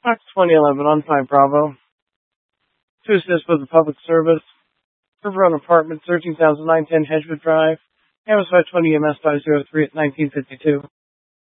Fox 2011 on 5 Bravo. To assist with the public service, River Run Apartments, 13,910 Hedgewood Drive, Amherst 520 MS 503 at 1952.